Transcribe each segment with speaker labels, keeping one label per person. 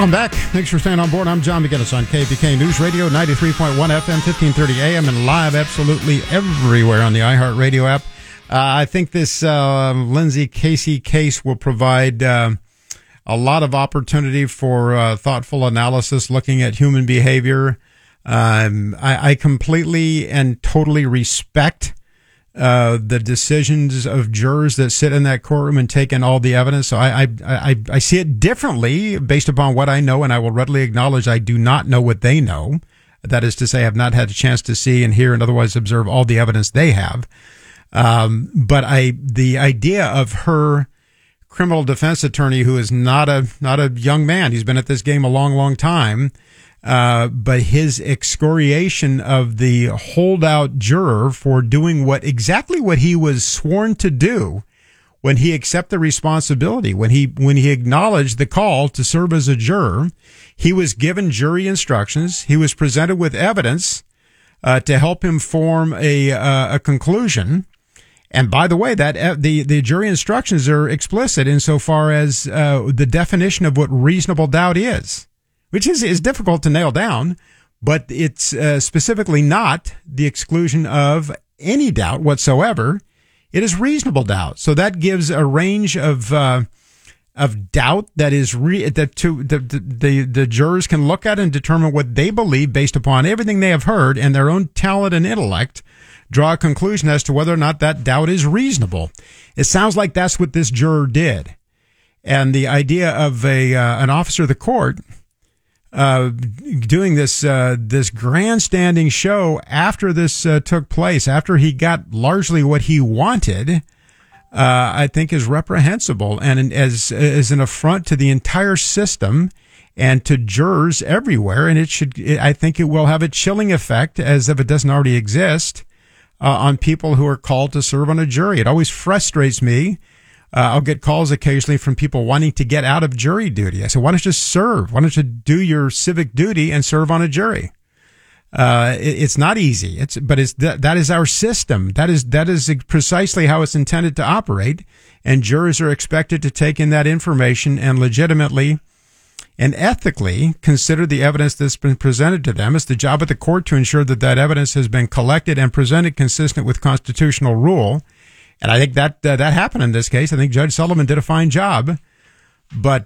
Speaker 1: Welcome back. Thanks for staying on board. I'm John McGinnis on KPK News Radio, 93.1 FM, 1530 AM, and live absolutely everywhere on the iHeartRadio app. I think this Lindsay Casey case will provide a lot of opportunity for thoughtful analysis looking at human behavior. I completely and totally respect the decisions of jurors that sit in that courtroom and take in all the evidence. So I see it differently based upon what I know, and I will readily acknowledge I do not know what they know. That is to say, I have not had a chance to see and hear and otherwise observe all the evidence they have. But the idea of her criminal defense attorney, who is not a young man, he's been at this game a long, long time, but his excoriation of the holdout juror for doing exactly what he was sworn to do when he accepted responsibility, when he acknowledged the call to serve as a juror. He was given jury instructions. He was presented with evidence to help him form a conclusion. And by the way, that the jury instructions are explicit insofar as the definition of what reasonable doubt is, which is difficult to nail down, but it's specifically not the exclusion of any doubt whatsoever. It is reasonable doubt. So that gives a range of doubt that is the jurors can look at and determine what they believe based upon everything they have heard and their own talent and intellect, draw a conclusion as to whether or not that doubt is reasonable. It sounds like that's what this juror did. And the idea of an officer of the court doing this grandstanding show after this took place, after he got largely what he wanted, I think is reprehensible and as an affront to the entire system and to jurors everywhere. And I think it will have a chilling effect, as if it doesn't already exist, on people who are called to serve on a jury. It always frustrates me. I'll get calls occasionally from people wanting to get out of jury duty. I say, why don't you serve? Why don't you do your civic duty and serve on a jury? It's not easy. But that is our system. That is precisely how it's intended to operate. And jurors are expected to take in that information and legitimately and ethically consider the evidence that's been presented to them. It's the job of the court to ensure that evidence has been collected and presented consistent with constitutional rule. And I think that happened in this case. I think Judge Sullivan did a fine job. But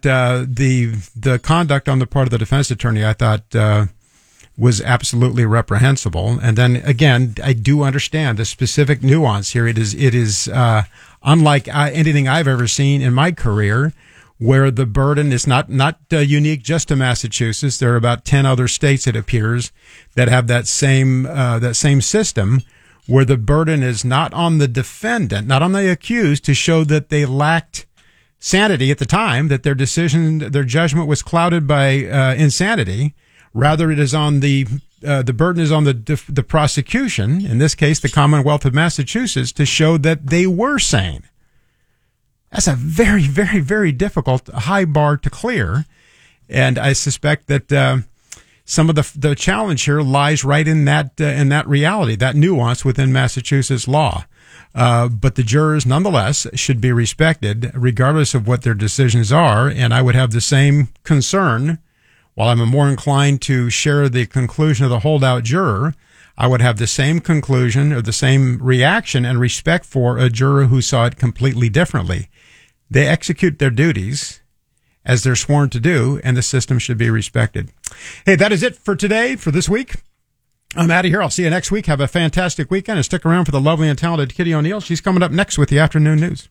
Speaker 1: the conduct on the part of the defense attorney, I thought, was absolutely reprehensible. And then again, I do understand the specific nuance here. It is unlike anything I've ever seen in my career, where the burden is not unique just to Massachusetts. There are about 10 other states, it appears, that have that same system, where the burden is not on the defendant, not on the accused, to show that they lacked sanity at the time, that their judgment was clouded by insanity. Rather, it is on the burden is on the prosecution, in this case, the Commonwealth of Massachusetts, to show that they were sane. That's a very, very, very difficult high bar to clear. And I suspect that some of the challenge here lies right in that reality, that nuance within Massachusetts law. But the jurors, nonetheless, should be respected regardless of what their decisions are. And I would have the same concern, while I'm more inclined to share the conclusion of the holdout juror, I would have the same conclusion or the same reaction and respect for a juror who saw it completely differently. They execute their duties as they're sworn to do, and the system should be respected. Hey, that is it for today, for this week. I'm out of here. I'll see you next week. Have a fantastic weekend, and stick around for the lovely and talented Kitty O'Neill. She's coming up next with the afternoon news.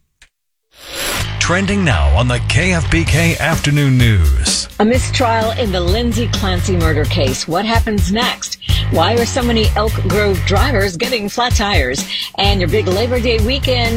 Speaker 2: Trending now on the KFBK Afternoon News.
Speaker 3: A mistrial in the Lindsay Clancy murder case. What happens next? Why are so many Elk Grove drivers getting flat tires? And your big Labor Day weekend